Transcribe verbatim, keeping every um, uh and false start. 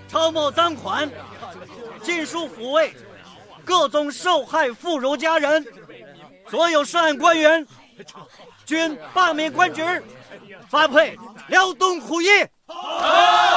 抄没赃款，尽数抚慰各宗受害妇孺家人，所有涉案官员均罢免官职，发配辽东虎邑。